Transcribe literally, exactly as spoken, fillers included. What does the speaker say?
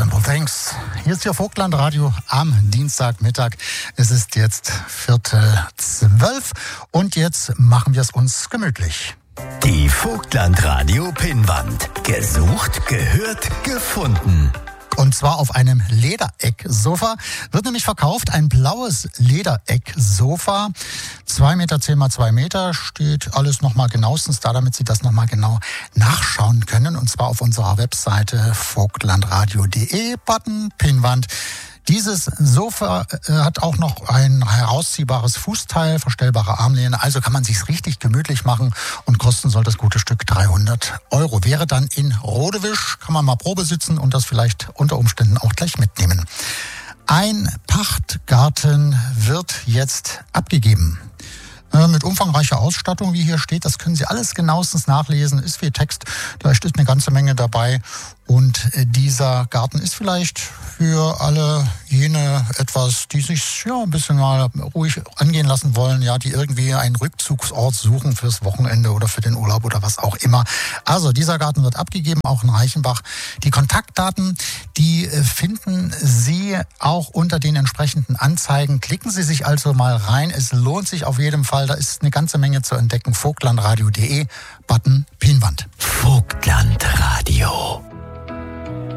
Simple Things. Hier ist Ihr Vogtlandradio am Dienstagmittag. Es ist jetzt Viertel zwölf und jetzt machen wir es uns gemütlich. Die Vogtlandradio-Pinnwand. Gesucht, gehört, gefunden. Und zwar auf einem Lederecksofa. Wird nämlich verkauft ein blaues Lederecksofa. zwei Meter zehn mal zwei Meter. Steht alles nochmal genauestens da, damit Sie das nochmal genau nachschauen können. Und zwar auf unserer Webseite vogtlandradio punkt de, Button Pinnwand. Dieses Sofa äh, hat auch noch ein herausziehbares Fußteil, verstellbare Armlehne, also kann man sich's richtig gemütlich machen und kosten soll das gute Stück dreihundert Euro. Wäre dann in Rodewisch, kann man mal Probe sitzen und das vielleicht unter Umständen auch gleich mitnehmen. Ein Pachtgarten wird jetzt abgegeben. Mit umfangreicher Ausstattung, wie hier steht, das können Sie alles genauestens nachlesen, ist viel Text, da ist eine ganze Menge dabei. Und dieser Garten ist vielleicht für alle jene etwas, die sich ja ein bisschen mal ruhig angehen lassen wollen, ja, die irgendwie einen Rückzugsort suchen fürs Wochenende oder für den Urlaub oder was auch immer. Also dieser Garten wird abgegeben, auch in Reichenbach. Die Kontaktdaten, die finden Sie auch unter den entsprechenden Anzeigen. Klicken Sie sich also mal rein. Es lohnt sich auf jeden Fall. Da ist eine ganze Menge zu entdecken. vogtlandradio punkt de, Button Pinnwand. Vogtlandradio.